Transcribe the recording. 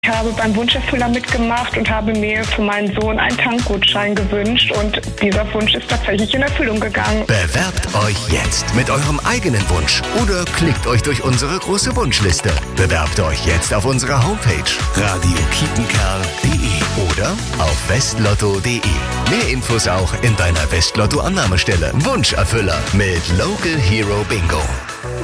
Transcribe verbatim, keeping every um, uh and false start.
Ich habe beim Wunscherfüller mitgemacht und habe mir für meinen Sohn einen Tankgutschein gewünscht und dieser Wunsch ist tatsächlich in Erfüllung gegangen. Bewerbt euch jetzt mit eurem eigenen Wunsch oder klickt euch durch unsere große Wunschliste. Bewerbt euch jetzt auf unserer Homepage radio kiepenkerl punkt de oder auf westlotto punkt de. Mehr Infos auch in deiner Westlotto-Annahmestelle. Wunscherfüller mit Local Hero Bingo.